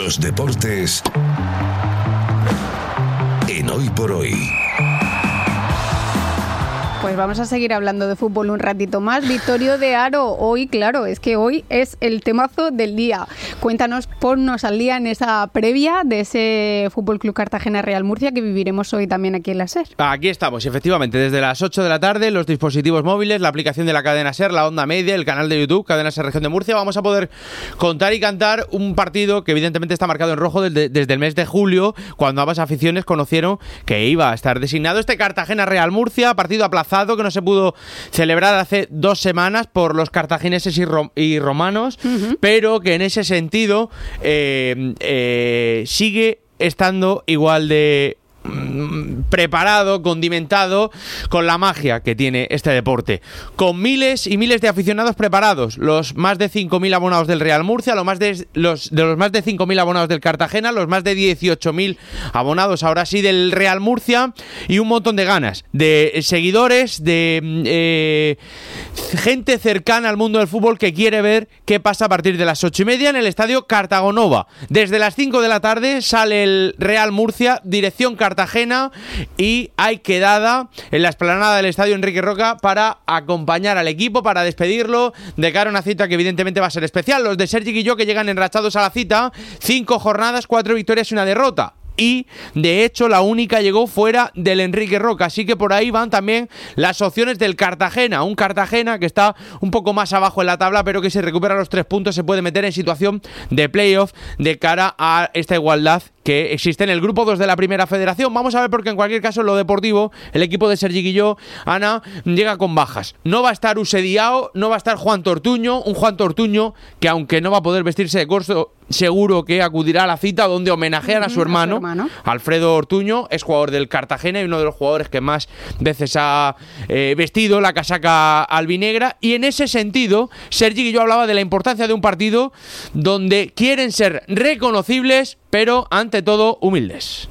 Los deportes en Hoy por Hoy. Pues vamos a seguir hablando de fútbol un ratito más. Vittorio de Aro, hoy, claro, es que hoy es el temazo del día. Cuéntanos, ponnos al día en esa previa de ese Fútbol Club Cartagena Real Murcia que viviremos hoy también aquí en la SER. Aquí estamos, efectivamente, desde las 8 de la tarde, los dispositivos móviles, la aplicación de la cadena SER, la onda media, el canal de YouTube, Cadena SER Región de Murcia, vamos a poder contar y cantar un partido que evidentemente está marcado en rojo desde el mes de julio, cuando ambas aficiones conocieron que iba a estar designado este Cartagena Real Murcia, partido aplazado que no se pudo celebrar hace 2 semanas por los cartagineses y romanos, pero que en ese sentido sigue estando igual de preparado, condimentado con la magia que tiene este deporte, con miles y miles de aficionados preparados, los más de 5.000 abonados del Real Murcia, los más de 5.000 abonados del Cartagena, los más de 18.000 abonados ahora sí del Real Murcia, y un montón de ganas de seguidores, de gente cercana al mundo del fútbol que quiere ver qué pasa a partir de las 8:30 en el estadio Cartagonova. Desde las 5 de la tarde sale el Real Murcia, dirección Cartagena, y hay quedada en la explanada del estadio Enrique Roca para acompañar al equipo, para despedirlo de cara a una cita que evidentemente va a ser especial. Los de Sergi Guilló, que llegan enrachados a la cita, 5 jornadas, 4 victorias y 1 derrota. Y, de hecho, la única llegó fuera del Enrique Roca, así que por ahí van también las opciones del Cartagena, un Cartagena que está un poco más abajo en la tabla, pero que si recupera los 3 puntos se puede meter en situación de playoff de cara a esta igualdad que existe en el grupo 2 de la Primera Federación. Vamos a ver, porque en cualquier caso en lo deportivo el equipo de Sergi Guilló, Ana, llega con bajas. No va a estar Use Diao, no va a estar Juan Tortuño, un Juan Tortuño que, aunque no va a poder vestirse de corso, seguro que acudirá a la cita donde homenajean a su hermano. Alfredo Ortuño es jugador del Cartagena y uno de los jugadores que más veces ha vestido la casaca albinegra, y en ese sentido Sergi Guilló hablaba de la importancia de un partido donde quieren ser reconocibles, pero ante todo humildes.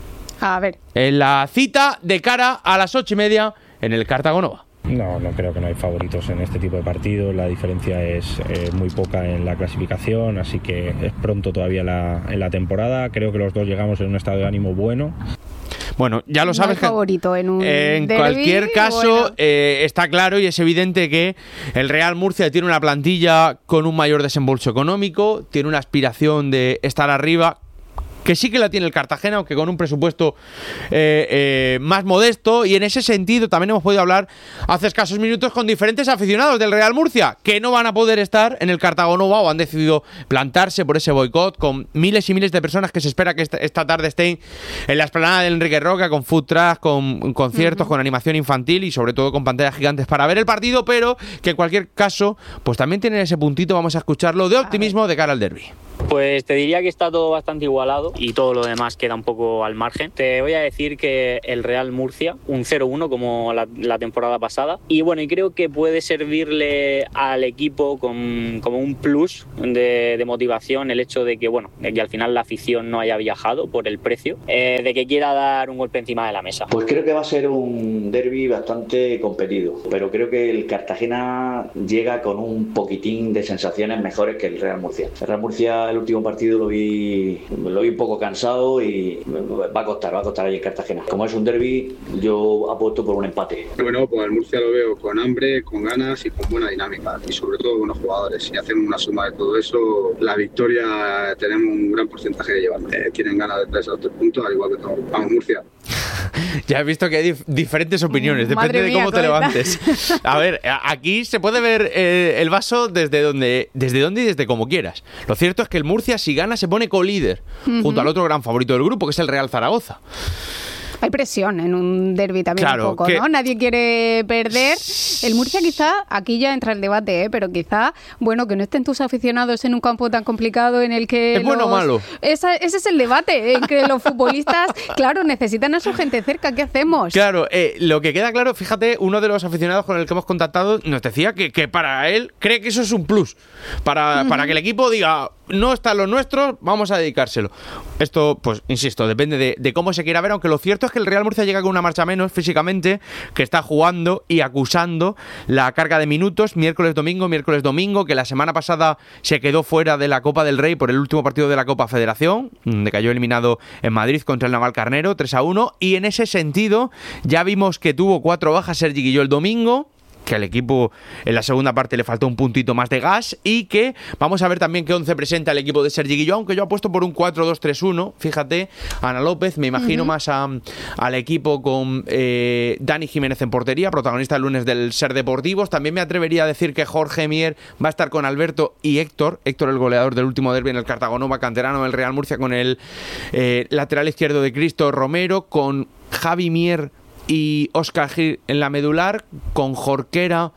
A ver. En la cita de cara a las 8:30 en el Cartagonova. No creo que no hay favoritos en este tipo de partidos. La diferencia es muy poca en la clasificación, así que es pronto todavía en la temporada. Creo que los dos llegamos en un estado de ánimo bueno. Bueno, ya lo sabes, no hay favorito en un derbi, cualquier caso, bueno, está claro y es evidente que el Real Murcia tiene una plantilla con un mayor desembolso económico, tiene una aspiración de estar arriba, que sí que la tiene el Cartagena, aunque con un presupuesto más modesto, y en ese sentido también hemos podido hablar hace escasos minutos con diferentes aficionados del Real Murcia que no van a poder estar en el Cartagonova o han decidido plantarse por ese boicot, con miles y miles de personas que se espera que esta tarde estén en la explanada del Enrique Roca, con food truck, con conciertos, con animación infantil y sobre todo con pantallas gigantes para ver el partido, pero que en cualquier caso pues también tienen ese puntito, vamos a escucharlo, de optimismo de cara al derbi. Pues te diría que está todo bastante igualado y todo lo demás queda un poco al margen. Te voy a decir que el Real Murcia, un 0-1 como la temporada pasada, y bueno, y creo que puede servirle al equipo como un plus de motivación el hecho de que, bueno, de que al final la afición no haya viajado por el precio, de que quiera dar un golpe encima de la mesa. Pues creo que va a ser un derbi bastante competido, pero creo que el Cartagena llega con un poquitín de sensaciones mejores que el Real Murcia. El Real Murcia, el último partido lo vi un poco cansado y va a costar ahí en Cartagena. Como es un derbi, yo apuesto por un empate. Bueno, pues el Murcia lo veo con hambre, con ganas y con buena dinámica, y sobre todo buenos jugadores. Si hacemos una suma de todo eso, la victoria tenemos un gran porcentaje de llevar. Tienen ganas de 3 a 3 puntos, al igual que todos. Vamos, Murcia. Ya has visto que hay diferentes opiniones, depende de cómo te levantes. A ver, aquí se puede ver el vaso desde donde y desde como quieras. Lo cierto es que el Murcia, si gana, se pone co-líder junto al otro gran favorito del grupo, que es el Real Zaragoza. Hay presión en un derbi también, claro, un poco, ¿no? Nadie quiere perder. El Murcia quizá, aquí ya entra el debate, pero quizá, bueno, que no estén tus aficionados en un campo tan complicado en el que... ¿Es bueno o malo? Ese es el debate, en que los futbolistas, claro, necesitan a su gente cerca. ¿Qué hacemos? Claro, lo que queda claro, fíjate, uno de los aficionados con el que hemos contactado nos decía que para él cree que eso es un plus. Para que el equipo diga... no están los nuestros, vamos a dedicárselo. Esto, pues, insisto, depende de cómo se quiera ver, aunque lo cierto es que el Real Murcia llega con una marcha menos físicamente, que está jugando y acusando la carga de minutos miércoles-domingo, que la semana pasada se quedó fuera de la Copa del Rey por el último partido de la Copa Federación, donde cayó eliminado en Madrid contra el Navalcarnero, 3-1, y en ese sentido ya vimos que tuvo 4 bajas Sergi Guilló el domingo, que al equipo en la segunda parte le faltó un puntito más de gas, y que vamos a ver también qué 11 presenta el equipo de Sergi Guilló, aunque yo apuesto por un 4-2-3-1, fíjate, Ana López, me imagino más al equipo con Dani Jiménez en portería, protagonista el lunes del Ser Deportivos. También me atrevería a decir que Jorge Mier va a estar con Alberto y Héctor el goleador del último derbi en el Cartagonova, canterano del Real Murcia, con el lateral izquierdo de Cristo Romero, con Javi Mier y Óscar Gil en la medular, con Jorquera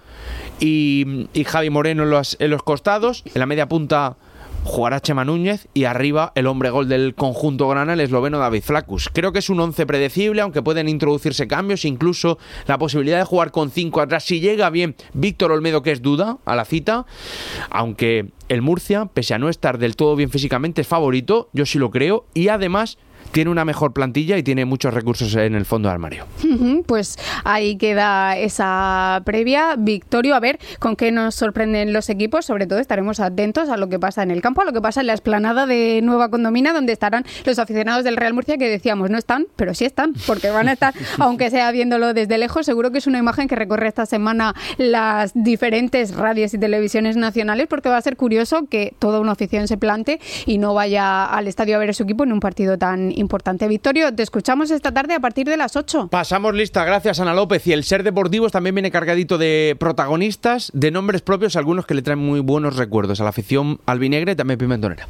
y Javi Moreno en los costados. En la media punta jugará Chema Núñez, y arriba el hombre gol del conjunto grana, el esloveno David Flacus. Creo que es un 11 predecible, aunque pueden introducirse cambios, incluso la posibilidad de jugar con 5 atrás si llega bien Víctor Olmedo, que es duda a la cita, aunque el Murcia, pese a no estar del todo bien físicamente, es favorito, yo sí lo creo, y además tiene una mejor plantilla y tiene muchos recursos en el fondo de armario. Pues ahí queda esa previa. Victorio, a ver con qué nos sorprenden los equipos. Sobre todo estaremos atentos a lo que pasa en el campo, a lo que pasa en la explanada de Nueva Condomina, donde estarán los aficionados del Real Murcia, que decíamos no están, pero sí están, porque van a estar, aunque sea viéndolo desde lejos. Seguro que es una imagen que recorre esta semana las diferentes radios y televisiones nacionales, porque va a ser curioso que toda una afición se plante y no vaya al estadio a ver a su equipo en un partido tan importante. Victorio, te escuchamos esta tarde a partir de las 8. Pasamos lista, gracias Ana López. Y el Ser Deportivos también viene cargadito de protagonistas, de nombres propios, algunos que le traen muy buenos recuerdos a la afición albinegre y también pimentonera.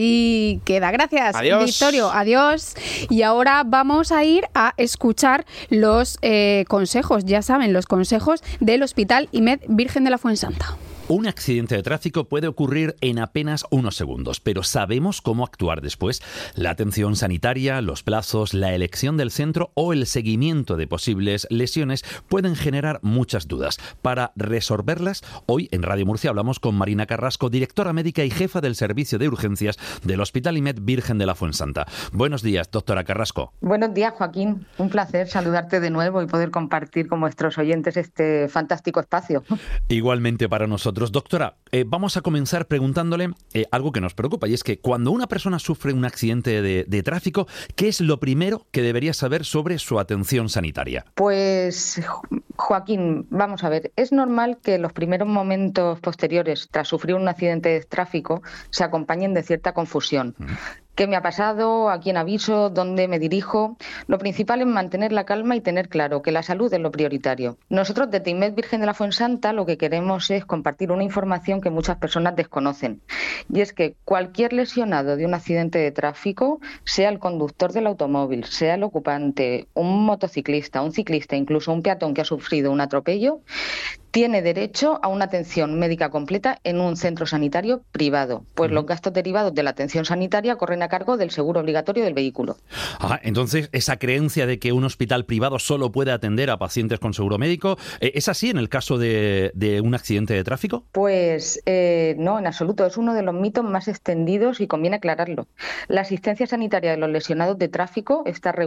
Ahí queda, gracias. Adiós. Victorio, adiós. Y ahora vamos a ir a escuchar los consejos, ya saben, los consejos del Hospital IMED Virgen de la Fuensanta. Un accidente de tráfico puede ocurrir en apenas unos segundos, pero ¿sabemos cómo actuar después? La atención sanitaria, los plazos, la elección del centro o el seguimiento de posibles lesiones pueden generar muchas dudas. Para resolverlas, hoy en Radio Murcia hablamos con Marina Carrasco, directora médica y jefa del servicio de urgencias del Hospital IMED Virgen de la Fuensanta. Buenos días, doctora Carrasco. Buenos días, Joaquín. Un placer saludarte de nuevo y poder compartir con vuestros oyentes este fantástico espacio. Igualmente para nosotros. Doctora, vamos a comenzar preguntándole algo que nos preocupa, y es que cuando una persona sufre un accidente de tráfico, ¿qué es lo primero que debería saber sobre su atención sanitaria? Pues, Joaquín, vamos a ver, es normal que los primeros momentos posteriores tras sufrir un accidente de tráfico se acompañen de cierta confusión. ¿Qué me ha pasado? ¿A quién aviso? ¿Dónde me dirijo? Lo principal es mantener la calma y tener claro que la salud es lo prioritario. Nosotros desde IMED Virgen de la Fuensanta lo que queremos es compartir una información que muchas personas desconocen. Y es que cualquier lesionado de un accidente de tráfico, sea el conductor del automóvil, sea el ocupante, un motociclista, un ciclista, incluso un peatón que ha sufrido un atropello, tiene derecho a una atención médica completa en un centro sanitario privado, pues los gastos derivados de la atención sanitaria corren a cargo del seguro obligatorio del vehículo. Entonces, esa creencia de que un hospital privado solo puede atender a pacientes con seguro médico, ¿es así en el caso de un accidente de tráfico? Pues no, en absoluto. Es uno de los mitos más extendidos y conviene aclararlo. La asistencia sanitaria de los lesionados de tráfico está regulada